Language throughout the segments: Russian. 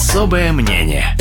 Особое мнение.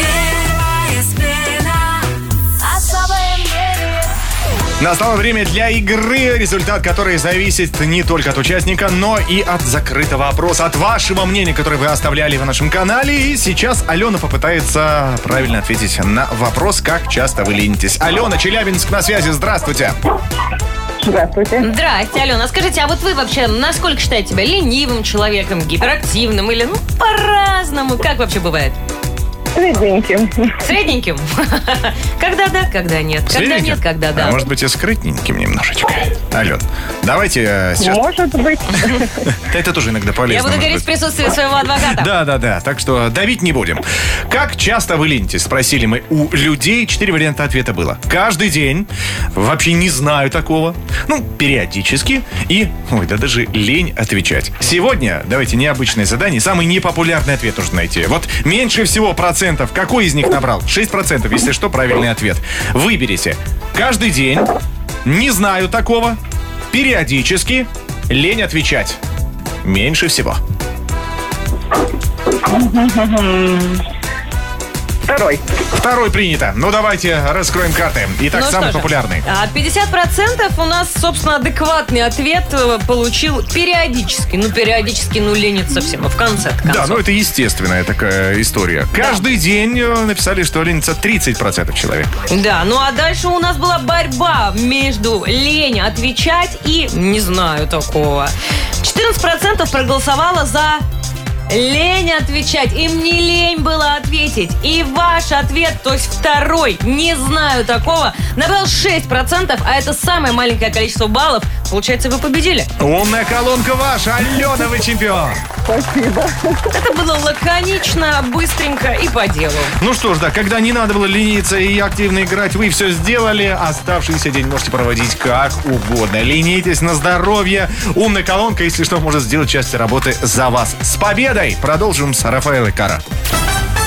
Настало время для игры, результат которой зависит не только от участника, но и от закрытого опроса, от вашего мнения, которое вы оставляли в нашем канале. И сейчас Алена попытается правильно ответить на вопрос, как часто вы ленитесь. Алена, Челябинск на связи, здравствуйте. Здравствуйте. Здрасте, Алена. Скажите, а вот вы вообще насколько считаете себя ленивым человеком, гиперактивным или, по-разному? Как вообще бывает? Средненьким. Средненьким? Когда да, когда нет. Когда нет, когда да. А может быть и скрытненьким немножечко. Ален, давайте сейчас... Может быть. Это тоже иногда полезно. Я буду говорить в присутствии своего адвоката. Да. Так что давить не будем. Как часто вы ленитесь? Спросили мы у людей. 4 варианта ответа было. Каждый день. Вообще не знаю такого. Периодически. И, даже лень отвечать. Сегодня давайте необычное задание. Самый непопулярный ответ нужно найти. Вот меньше всего процентов. Какой из них набрал? 6%, если что, правильный ответ. Выберите. Каждый день. Не знаю такого. Периодически. Лень отвечать. Меньше всего. Второй принято. Давайте раскроем карты. Итак, самый популярный. 50% у нас, собственно, адекватный ответ получил периодически. Периодически, ленится совсем, в конце концов. Да, это естественная такая история. Каждый день написали, что ленится 30% человек. Да, а дальше у нас была борьба между лень отвечать и не знаю такого. 14% проголосовало за... лень отвечать. Им не лень было ответить. И ваш ответ, то есть второй, не знаю такого, набрал 6%, а это самое маленькое количество баллов. Получается, вы победили. Умная колонка ваша. Алена, вы чемпион. Спасибо. Это было лаконично, быстренько и по делу. Что ж, когда не надо было лениться и активно играть, вы все сделали. Оставшийся день можете проводить как угодно. Ленитесь на здоровье. Умная колонка, если что, может сделать часть работы за вас. С победой! Продолжим с Рафаэлой Кара.